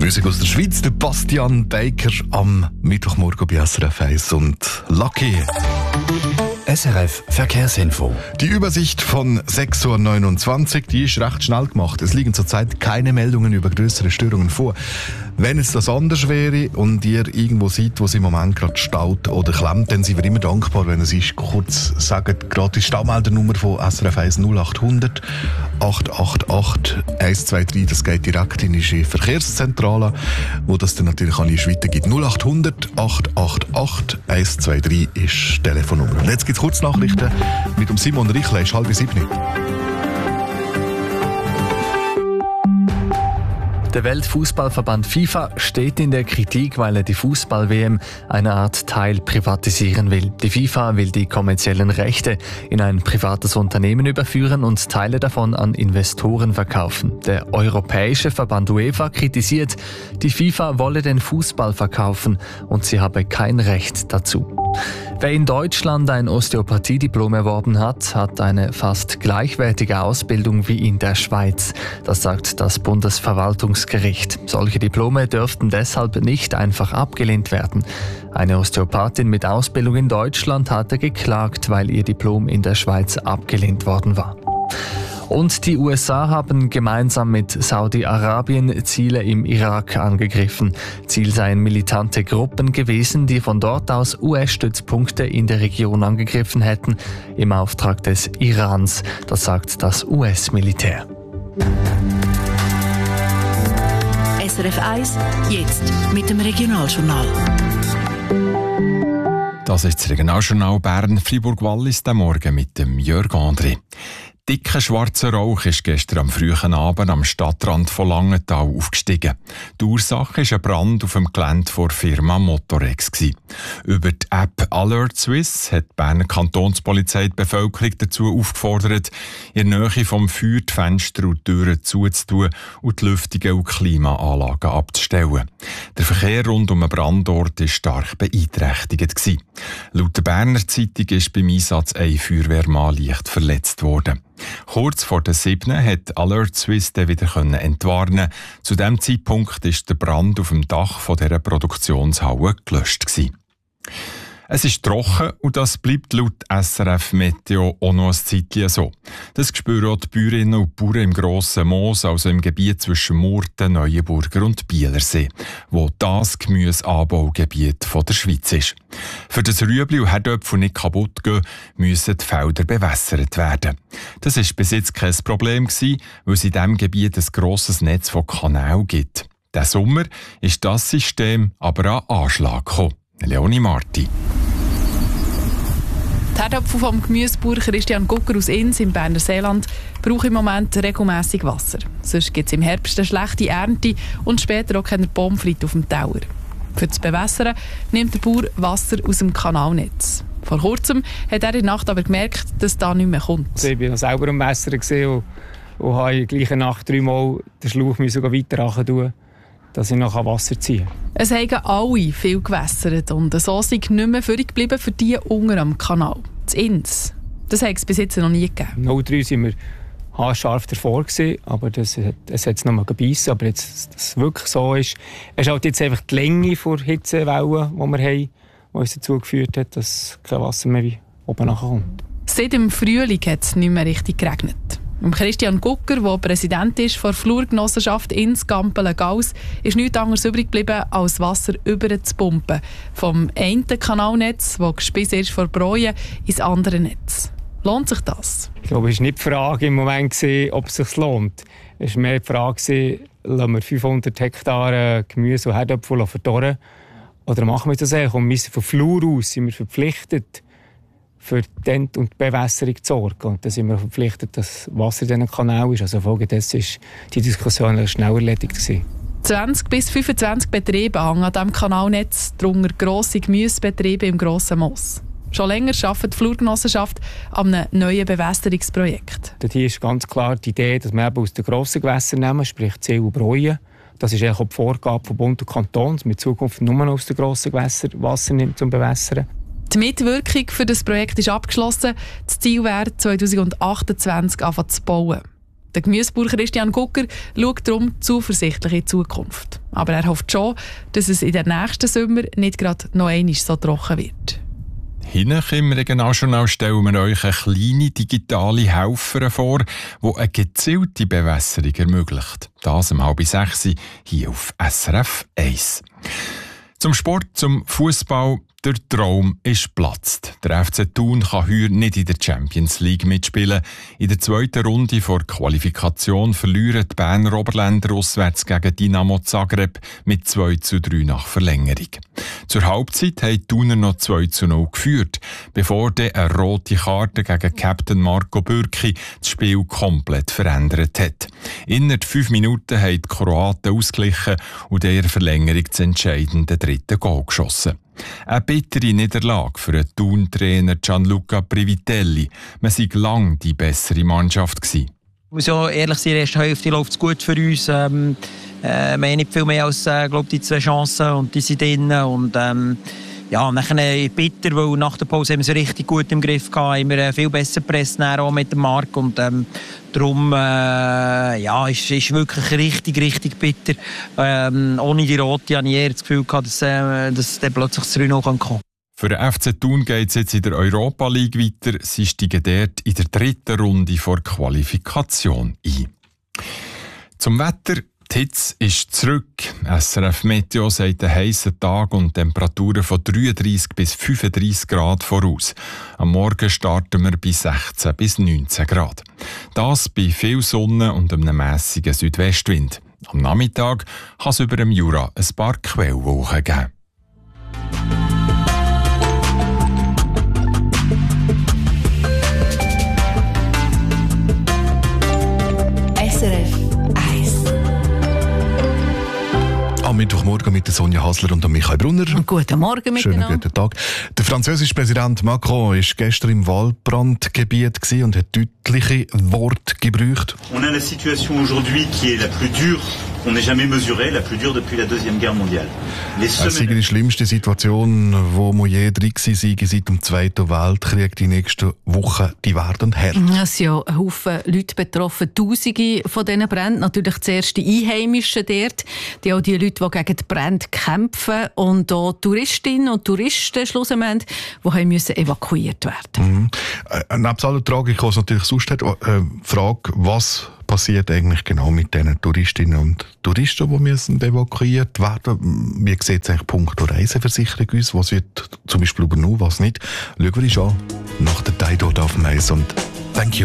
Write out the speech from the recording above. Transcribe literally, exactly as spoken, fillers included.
Musik aus der Schweiz, der Bastian Baker am Mittwochmorgen bei S R F eins und Lucky. S R F Verkehrsinfo. Die Übersicht von sechs Uhr neunundzwanzig, die ist recht schnell gemacht. Es liegen zurzeit keine Meldungen über größere Störungen vor. Wenn es das anders wäre und ihr irgendwo seht, wo es im Moment gerade staut oder klemmt, dann sind wir immer dankbar, wenn es ist, kurz sagt, gerade die Staumeldernummer von S R F eins null acht hundert acht acht acht eins zwei drei, das geht direkt in die Verkehrszentrale, wo das dann natürlich an die Schweiz gibt. null acht hundert acht acht acht eins zwei drei ist die Telefonnummer. Und jetzt gibt es Kurznachrichten mit dem Simon Richle, ist halb sieben. Der Weltfußballverband FIFA steht in der Kritik, weil er die Fußball-W M eine Art Teil privatisieren will. Die FIFA will die kommerziellen Rechte in ein privates Unternehmen überführen und Teile davon an Investoren verkaufen. Der europäische Verband UEFA kritisiert, die FIFA wolle den Fußball verkaufen und sie habe kein Recht dazu. Wer in Deutschland ein Osteopathie-Diplom erworben hat, hat eine fast gleichwertige Ausbildung wie in der Schweiz. Das sagt das Bundesverwaltungsgericht. Solche Diplome dürften deshalb nicht einfach abgelehnt werden. Eine Osteopathin mit Ausbildung in Deutschland hatte geklagt, weil ihr Diplom in der Schweiz abgelehnt worden war. Und die U S A haben gemeinsam mit Saudi-Arabien Ziele im Irak angegriffen. Ziel seien militante Gruppen gewesen, die von dort aus U S-Stützpunkte in der Region angegriffen hätten, im Auftrag des Irans. Das sagt das U S-Militär. S R F eins, jetzt mit dem Regionaljournal. Das ist das Regionaljournal Bern-Fribourg-Wallis, der Morgen mit dem Jörg André. Dicker schwarzer Rauch ist gestern am frühen Abend am Stadtrand von Langenthal aufgestiegen. Die Ursache war ein Brand auf dem Gelände der Firma Motorex. Über die App Alert Swiss hat die Berner Kantonspolizei die Bevölkerung dazu aufgefordert, in der Nähe vom Feuer die Fenster und Türen zuzutun und die Lüftungen und Klimaanlagen abzustellen. Der Verkehr rund um den Brandort war stark beeinträchtigt. Laut der Berner Zeitung ist beim Einsatz ein Feuerwehrmann leicht verletzt worden. Kurz vor der sieben hat Alert Swiss dann wieder entwarnen. Zu diesem Zeitpunkt war der Brand auf dem Dach dieser Produktionshalle gelöscht gewesen. Es ist trocken und das bleibt laut S R F Meteo auch noch ein Zeitchen so. Das spüren auch die Bäuerinnen und Bauern im Grossen Moos, also im Gebiet zwischen Murten, Neuenburger und Bielersee, wo das Gemüseanbaugebiet der Schweiz ist. Für das Rüebli und Herdöpfel nicht kaputt gehen, müssen die Felder bewässert werden. Das war bis jetzt kein Problem gewesen, weil es in diesem Gebiet ein grosses Netz von Kanälen gibt. Diesen Sommer ist das System aber an Anschlag gekommen. Leonie Marti. Die Herdöpfel vom Gemüsebauer Christian Gucker aus Ins im Berner Seeland brauchen im Moment regelmässig Wasser. Sonst gibt es im Herbst eine schlechte Ernte und später auch keine Pommes frites auf dem Teller. Für das Bewässern nimmt der Bauer Wasser aus dem Kanalnetz. Vor kurzem hat er in der Nacht aber gemerkt, dass da nicht mehr kommt. Also ich war selber am Wässern und, und habe in der gleichen Nacht dreimal den Schlauch weiter tun, dass ich noch Wasser ziehen kann. Es haben alle viel gewässert und so sind nicht mehr führig geblieben für die unten am Kanal. Das Ins. Das hat es bis jetzt noch nie gegeben. null drei waren wir haarscharf davor gewesen, aber das, es hat es noch mal gebeissen. Aber jetzt, dass es wirklich so ist, es ist halt jetzt einfach die Länge der Hitzewellen, die wir haben, die uns dazu geführt hat, dass kein Wasser mehr wie oben nachkommt. Seit dem Frühling hat es nicht mehr richtig geregnet. Und Christian Gucker, der Präsident ist der Flurgenossenschaft Ins Gampelen-Gauss, ist nichts anderes übrig geblieben, als Wasser über zu pumpen. Vom einen Kanalnetz, das gespissen ist vor Bräuen, ins andere Netz. Lohnt sich das? Ich glaube, es war nicht die Frage im Moment, ob es sich lohnt. Es war mehr die Frage, lassen wir fünfhundert Hektar Gemüse und Herdöpfel verdorren? Oder machen wir das eigentlich? Und wir sind von Flur aus sind wir verpflichtet, für die Ent- und die Bewässerung zu sorgen. Und dann sind wir verpflichtet, dass Wasser in diesen Kanal ist. Also folgedessen war die Diskussion schnell erledigt gewesen. zwanzig bis fünfundzwanzig Betriebe hängen an diesem Kanalnetz, darunter grosse Gemüsebetriebe im Grossen Moos. Schon länger arbeitet die Flurgenossenschaft an einem neuen Bewässerungsprojekt. Dort hier ist ganz klar die Idee, dass wir eben aus den grossen Gewässern nehmen, sprich Ziel und Bräuen. Das ist eigentlich auch die Vorgabe von Bund und Kanton, dass wir in Zukunft nur noch aus den grossen Gewässern Wasser nimmt zum Bewässern. Die Mitwirkung für das Projekt ist abgeschlossen. Das Ziel wäre, zwanzig achtundzwanzig anfangen zu bauen. Der Gemüsebauer Christian Gucker schaut darum zuversichtlich in die Zukunft. Aber er hofft schon, dass es in den nächsten Sommer nicht gerade noch einmal so trocken wird. Hinten im Regionaljournal stellen wir euch eine kleine digitale Helfer vor, die eine gezielte Bewässerung ermöglicht. Das um halb sechs hier auf S R F eins. Zum Sport, zum Fußball. Der Traum ist geplatzt. Der F C Thun kann heuer nicht in der Champions League mitspielen. In der zweiten Runde vor Qualifikation verlieren die Berner Oberländer auswärts gegen Dinamo Zagreb mit zwei zu drei nach Verlängerung. Zur Halbzeit haben die Thuner noch zwei zu null geführt, bevor dann eine rote Karte gegen Captain Marco Bürki das Spiel komplett verändert hat. Innerhalb fünf Minuten haben die Kroaten ausgeglichen und in der Verlängerung das entscheidende dritte Goal geschossen. Eine bittere Niederlage für den Thun-Trainer Gianluca Privitelli. Man sei lang die bessere Mannschaft gewesen. Ich muss ja ehrlich sein, in der ersten Hälfte läuft es gut für uns. Ähm, äh, wir haben nicht viel mehr als äh, glaub, die zwei Chancen und die sind drin. Und, ähm, ja, nachher bitter, weil nach der Pause haben wir sie richtig gut im Griff gehabt, haben wir äh, viel besser gepresst auch mit dem Marc. Und ähm, darum äh, ja, ist es wirklich richtig, richtig bitter. Ähm, ohne die Rote hatte ich eher das Gefühl gehabt, dass, äh, dass dann plötzlich das drei null kommen kann. Für den F C Thun geht es jetzt in der Europa League weiter. Sie steigen dort in der dritten Runde vor Qualifikation ein. Zum Wetter. Die Hitze ist zurück. S R F Meteo sagt einen heissen Tag und Temperaturen von dreiunddreissig bis fünfunddreissig Grad voraus. Am Morgen starten wir bei sechzehn bis neunzehn Grad. Das bei viel Sonne und einem mässigen Südwestwind. Am Nachmittag kann es über dem Jura ein paar Quellwolken geben. S R F Am Mittwochmorgen mit der Sonja Hasler und Michael Brunner. Guten Morgen miteinander. Schönen guten Tag. Der französische Präsident Macron war gestern im Waldbrandgebiet und hat deutliche Worte gebraucht. On a la situation aujourd'hui qui est la plus dure qu'on n'ait jamais mesurée, la plus dure depuis la Deuxième Guerre mondiale. Es ist die schlimmste Situation, wo wir je drin waren seit dem Zweiten Weltkrieg. Die nächsten Wochen, die werden hart. Es sind ja ein Haufen Leute betroffen, Tausende von diesen Bränden. Natürlich zuerst die Einheimischen dort, die auch die Leute, die gegen die Brände kämpfen, und auch Touristinnen und Touristen schlussendlich, die haben müssen evakuiert werden. Mhm. Äh, neben aller Tragik, was natürlich sonst hat, äh, Frage, was passiert eigentlich genau mit diesen Touristinnen und Touristen, die müssen evakuiert werden? Wie sieht es eigentlich punkto Reiseversicherung aus? Was wird zum Beispiel übernommen, was nicht? Schauen wir uns an nach der Tide auf dem Eis und thank you.